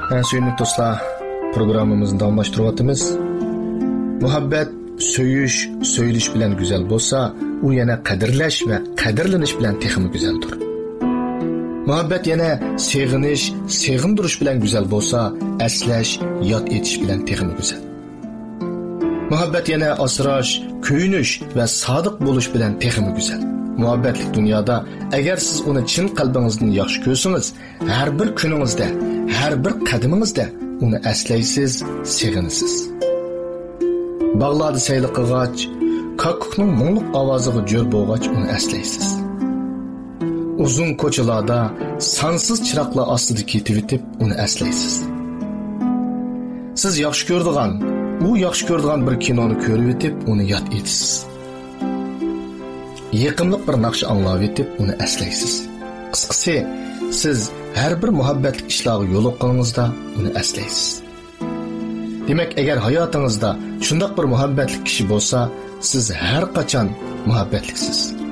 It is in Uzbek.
Suyunlu dostlar, programımızı davamlaştırıyatımız. Muhabbet, söyüş, söyleyiş bilen güzel bolsa, u yana qadirlash ve qadirlanish bilen texmi güzeldir. Muhabbet yana sevinish, sevindirish bilen güzel bolsa, aslash, yod etish bilen texmi güzel. Muhabbet yana asrash, kuyunish ve sadık buluş bilen texmi güzel. Muhabbetlik dünyada, eğer siz onu chin qalbingizdan yaxshi ko'rsangiz, har bir kuningizda, har bir qadamingizda onu aslaysiz, sevinasiz. Bağlarda sayli qilg'ach, kakukning mungluq ovoziga jo'r bo'lg'ach uni aslaysiz. Uzun ko'chalarda sonsiz chiroqlar ostida ketib o'tib uni aslaysiz. Siz yaxshi ko'radigan, u yaxshi ko'radigan bir kinoni ko'rib o'tib uni yod etasiz. Yaqinliq bir naqsh anglab etib uni aslaysiz. Qisqasi, siz har bir muhabbatlik ishlarga yo'liqqaningizda uni aslaysiz. Demak, agar hayotingizda shundoq bir muhabbatlik kishi bo'lsa, siz har qachon muhabbatliksiz.